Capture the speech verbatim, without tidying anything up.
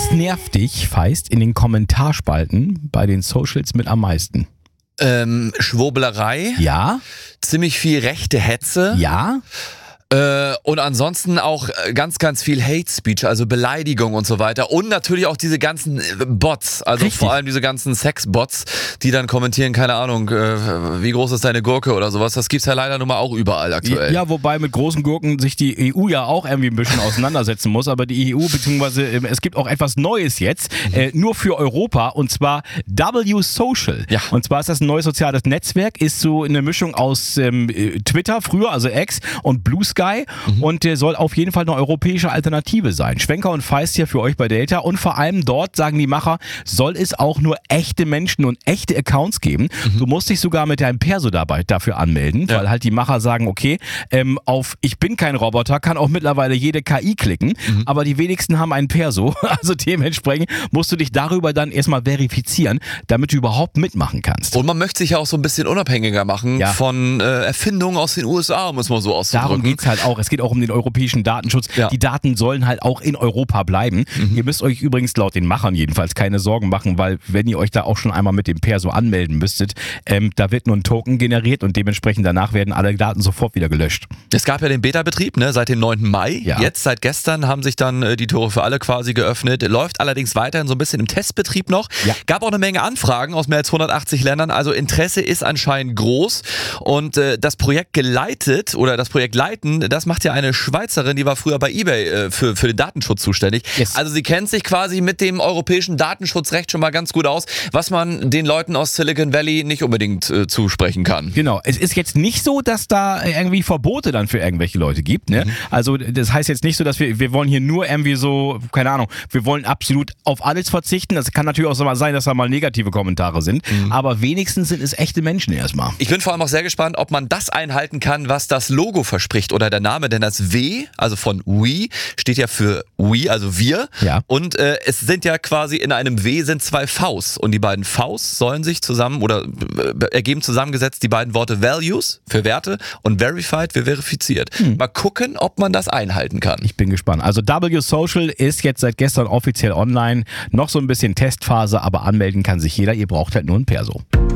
Was nervt dich, Feist, in den Kommentarspalten bei den Socials mit am meisten? Ähm, Schwurblerei. Ja? Ziemlich viel rechte Hetze. Ja? Äh, und ansonsten auch ganz, ganz viel Hate Speech, also Beleidigung und so weiter. Und natürlich auch diese ganzen Bots, also Richtig. vor allem diese ganzen Sex-Bots, die dann kommentieren, keine Ahnung, äh, wie groß ist deine Gurke oder sowas. Das gibt's ja leider nun mal auch überall aktuell. Ja, wobei mit großen Gurken sich die E U ja auch irgendwie ein bisschen auseinandersetzen muss. Aber die E U, beziehungsweise äh, es gibt auch etwas Neues jetzt, äh, nur für Europa, und zwar W Social. Ja. Und zwar ist das ein neues soziales Netzwerk, ist so eine Mischung aus ähm, Twitter, früher, also X, und Blue Sky. Mhm. Und der soll auf jeden Fall eine europäische Alternative sein. Schwenker und Feist hier für euch bei Delta. Und vor allem dort, sagen die Macher, soll es auch nur echte Menschen und echte Accounts geben. Mhm. Du musst dich sogar mit deinem Perso dabei dafür anmelden, ja. Weil halt die Macher sagen, okay, ähm, auf ich bin kein Roboter kann auch mittlerweile jede K I klicken, mhm. aber die wenigsten haben ein Perso. Also dementsprechend musst du dich darüber dann erstmal verifizieren, damit du überhaupt mitmachen kannst. Und man möchte sich ja auch so ein bisschen unabhängiger machen ja. von äh, Erfindungen aus den U S A, muss man so auszudrücken. Darum geht's halt auch. Es geht auch um den europäischen Datenschutz. Ja. Die Daten sollen halt auch in Europa bleiben. Mhm. Ihr müsst euch übrigens laut den Machern jedenfalls keine Sorgen machen, weil wenn ihr euch da auch schon einmal mit dem Perso anmelden müsstet, ähm, da wird nur ein Token generiert und dementsprechend danach werden alle Daten sofort wieder gelöscht. Es gab ja den Beta-Betrieb, ne, seit dem neunten Mai. Ja. Jetzt, seit gestern, haben sich dann äh, die Tore für alle quasi geöffnet. Läuft allerdings weiterhin so ein bisschen im Testbetrieb noch. Ja. Gab auch eine Menge Anfragen aus mehr als hundertachtzig Ländern. Also Interesse ist anscheinend groß. Und äh, das Projekt geleitet oder das Projekt leiten, das macht ja eine Schweizerin, die war früher bei eBay äh, für, für den Datenschutz zuständig. Yes. Also sie kennt sich quasi mit dem europäischen Datenschutzrecht schon mal ganz gut aus, was man den Leuten aus Silicon Valley nicht unbedingt äh, zusprechen kann. Genau. Es ist jetzt nicht so, dass da irgendwie Verbote dann für irgendwelche Leute gibt. Ne? Mhm. Also das heißt jetzt nicht so, dass wir, wir wollen hier nur irgendwie so, keine Ahnung, wir wollen absolut auf alles verzichten. Das kann natürlich auch so mal sein, dass da mal negative Kommentare sind. Mhm. Aber wenigstens sind es echte Menschen erstmal. Ich bin vor allem auch sehr gespannt, ob man das einhalten kann, was das Logo verspricht oder der Name, denn das W, also von We, steht ja für We, also wir. Ja. Und äh, es sind ja quasi in einem W sind zwei Vs. Und die beiden Vs sollen sich zusammen oder äh, ergeben zusammengesetzt die beiden Worte Values für Werte und Verified für verifiziert. Hm. Mal gucken, ob man das einhalten kann. Ich bin gespannt. Also W Social ist jetzt seit gestern offiziell online. Noch so ein bisschen Testphase, aber anmelden kann sich jeder. Ihr braucht halt nur ein Perso.